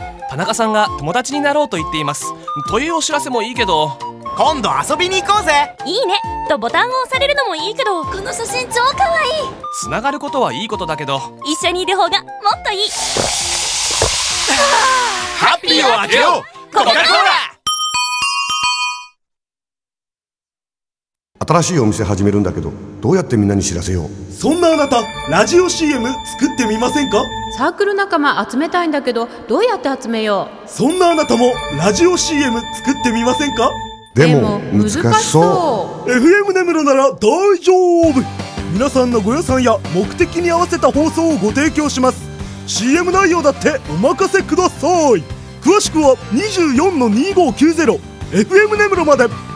田中さんが友達になろうと言っていますというお知らせもいいけど、 今度遊びに行こうぜ。 いいねとボタンを押されるのもいいけど、 この写真超かわいい。 つながることはいいことだけど、 一緒にいる方がもっといい。 ハッピーをあげよう、コカ・コーラ。 新しいお店始めるんだけど、どうやってみんなに知らせよう。 そんなあなた、ラジオ CM 作ってみませんか？ サークル仲間集めたいんだけど、どうやって集めよう。 そんなあなたもラジオ CM 作ってみませんか？ でも難しそう。 FM 根室なら大丈夫。皆さんのご予算や目的に合わせた放送をご提供します。 CM 内容だってお任せください。詳しくは 24-2590 FM 根室まで。